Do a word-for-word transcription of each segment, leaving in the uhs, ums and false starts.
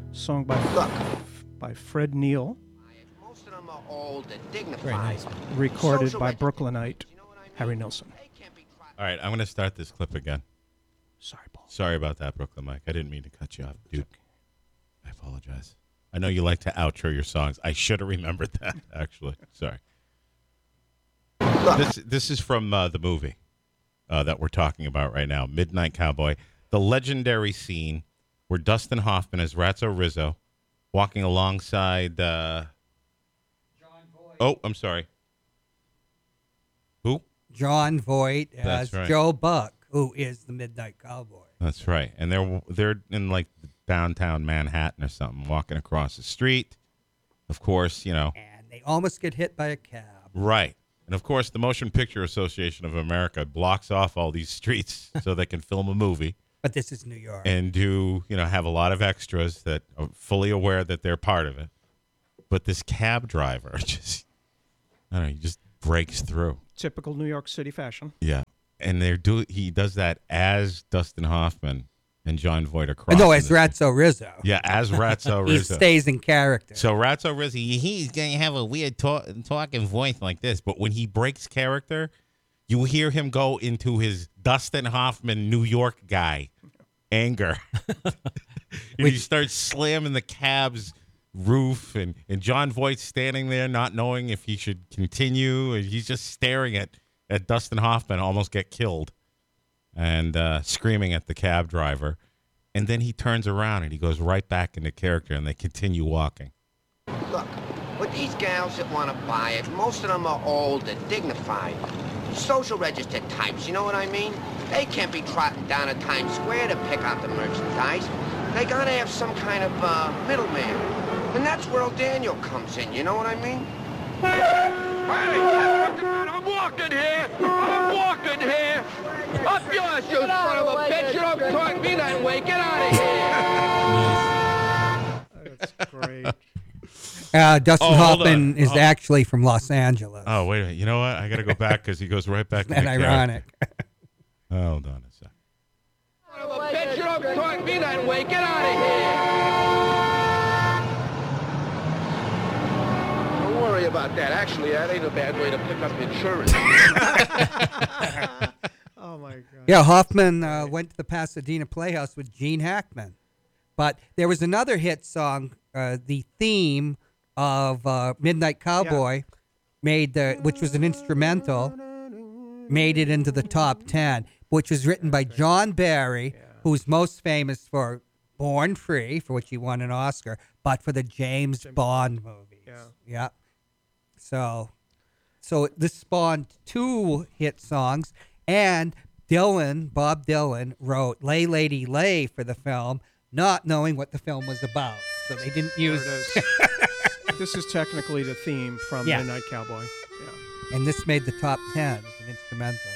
song by Look. by Fred Neil, Most of them are old and dignified. Very nice. recorded Social by education. Brooklynite You know what I mean? Harry Nilsson. They can't be tri- All right, I'm going to start this clip again. Sorry, Paul. Sorry about that, Brooklyn Mike. I didn't mean to cut you off, dude. I apologize. I know you like to outro your songs. I should have remembered that, actually. Sorry. Look. This this is from uh, the movie uh, that we're talking about right now, Midnight Cowboy. The legendary scene where Dustin Hoffman as Ratso Rizzo walking alongside... Uh... Oh, I'm sorry. Who? John Voight as That's right. Joe Buck, who is the Midnight Cowboy. That's right. And they're they're in like downtown Manhattan or something, walking across the street. Of course, you know. And they almost get hit by a cab. Right. And of course, the Motion Picture Association of America blocks off all these streets so they can film a movie But this is New York. and do, you know, have a lot of extras that are fully aware that they're part of it. But this cab driver just, I don't know, he just breaks through. Typical New York City fashion. Yeah. And they're do he does that as Dustin Hoffman and John Voight are crossing. no, as the- Ratso Rizzo. Yeah, as Ratso He Rizzo. stays in character. So Ratso Rizzo, he's going to have a weird talk, talking voice like this. But when he breaks character, you hear him go into his Dustin Hoffman New York guy anger. And he starts slamming the cab's roof. And, and John Voight's standing there not knowing if he should continue. And he's just staring at, at Dustin Hoffman almost get killed and uh, screaming at the cab driver. And then he turns around and he goes right back into character and they continue walking. Look, with these gals that want to buy it, most of them are old and dignified. Social register types, you know what I mean? They can't be trotting down to Times Square to pick out the merchandise. They gotta have some kind of uh, middleman. And that's where old Daniel comes in, you know what I mean? I'm walking here! I'm walking here! Up yours, you son of a bitch! You don't talk to me that way! Get out of here! That's great. Uh, Dustin Oh, hold Hoffman on. is Oh. actually from Los Angeles. Oh, wait a minute. You know what? I got to go back because he goes right back Isn't into that character. ironic? Hold on a sec. Son of a bitch! You don't talk to me that way! Get out of here! Don't worry about that. Actually, that ain't a bad way to pick up insurance. Oh, my God. Yeah, Hoffman uh, went to the Pasadena Playhouse with Gene Hackman. But there was another hit song, uh, the theme of uh, Midnight Cowboy, made the, which was an instrumental, made it into the top ten, which was written by John Barry, who's most famous for Born Free, for which he won an Oscar, but for the James Bond movies. Yeah. Yeah. So, so this spawned two hit songs, and Dylan, Bob Dylan, wrote "Lay Lady Lay" for the film, not knowing what the film was about. So they didn't There use it is. This is technically the theme from Yeah. Midnight Cowboy. Yeah. and this made the top ten as an instrumental.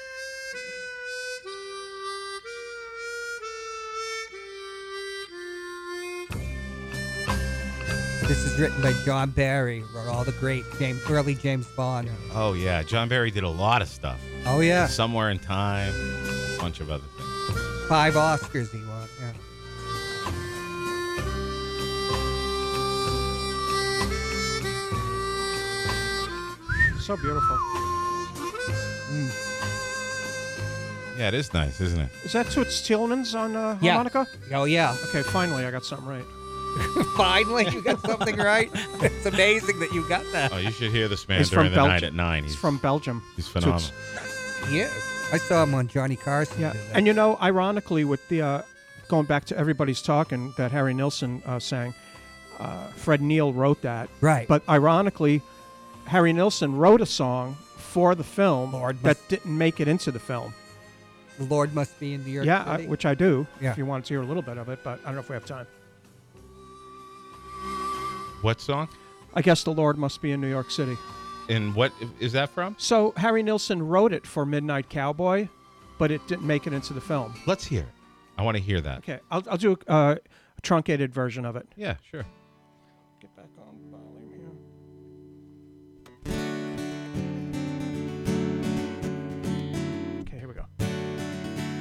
This is written by John Barry, who wrote all the great James, early James Bond. Oh, yeah. John Barry did a lot of stuff. Oh yeah, Somewhere in Time, a bunch of other things. five Oscars he won. Yeah. So beautiful. Yeah, it is nice, isn't it? Is that Toots Tielemans on uh, Yeah. harmonica? Oh yeah. Okay, finally I got something right. Finally, you got something right. It's amazing that you got that. Oh, you should hear this man He's during from the night Belgium. at nine. He's from Belgium. He's phenomenal. Toots. He is. I saw him on Johnny Carson. Yeah, do that. and you know, ironically, with the uh, going back to Everybody's Talking that Harry Nilsson uh, sang, uh, Fred Neil wrote that. Right. But ironically, Harry Nilsson wrote a song for the film Lord that must- didn't make it into the film. The Lord Must Be in New York Yeah, I, City. which I do. Yeah. If you wanted to hear a little bit of it, but I don't know if we have time. What song? I guess the Lord must be in New York City. And what is that from? So Harry Nilsson wrote it for Midnight Cowboy, but it didn't make it into the film. Let's hear it. I want to hear that. Okay, I'll, I'll do a, uh, a truncated version of it. Yeah, sure.